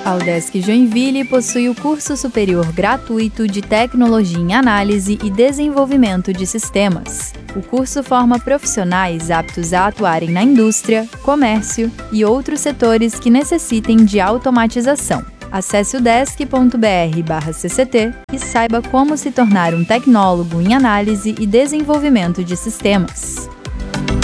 A UDESC Joinville possui o curso superior gratuito de Tecnologia em Análise e Desenvolvimento de Sistemas. O curso forma profissionais aptos a atuarem na indústria, comércio e outros setores que necessitem de automatização. Acesse udesc.br/cct e saiba como se tornar um tecnólogo em análise e desenvolvimento de sistemas.